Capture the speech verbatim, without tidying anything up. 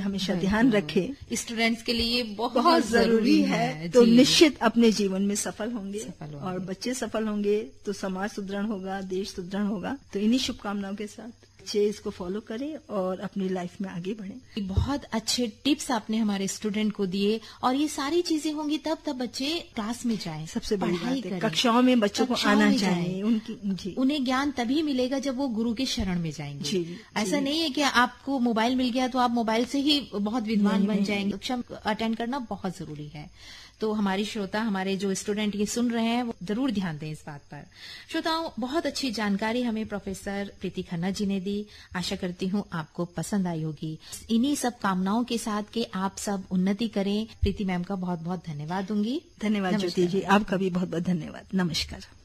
हमेशा ध्यान रखें। स्टूडेंट्स के लिए बहुत, बहुत जरूरी है, है तो निश्चित अपने जीवन में सफल होंगे, सफल होंगे। और बच्चे सफल होंगे तो समाज सुदृढ़ होगा, देश सुदृढ़ होगा। तो इन्हीं शुभकामनाओं के साथ बच्चे इसको फॉलो करें और अपनी लाइफ में आगे बढ़ें। बहुत अच्छे टिप्स आपने हमारे स्टूडेंट को दिए, और ये सारी चीजें होंगी तब तब बच्चे क्लास में जाएं, सबसे बड़ी बात है कक्षाओं में बच्चों को आना चाहिए। उनकी जी उन्हें ज्ञान तभी मिलेगा जब वो गुरु के शरण में जाएंगे। जी, ऐसा जी। नहीं है कि आपको मोबाइल मिल गया तो आप मोबाइल से ही बहुत विद्वान बन जाएंगे। कक्षा अटेंड करना बहुत जरूरी है। तो हमारी श्रोता, हमारे जो स्टूडेंट ये सुन रहे हैं, वो जरूर ध्यान दें इस बात पर। श्रोताओं, बहुत अच्छी जानकारी हमें प्रोफेसर प्रीति खन्ना जी ने दी। आशा करती हूँ आपको पसंद आई होगी। इन्हीं सब कामनाओं के साथ के आप सब उन्नति करें। प्रीति मैम का बहुत बहुत धन्यवाद दूंगी। धन्यवाद ज्योति जी, आपका भी बहुत बहुत धन्यवाद। नमस्कार।